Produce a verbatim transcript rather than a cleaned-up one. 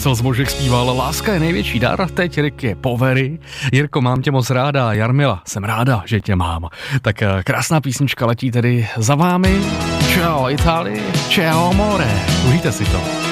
Marcel Zbožek zpíval Láska je největší dar, teď Rick je Povery. Jirko, mám tě moc ráda, Jarmila, jsem ráda, že tě mám. Tak krásná písnička letí tedy za vámi. Ciao Itálii, ciao amore, užijte si to.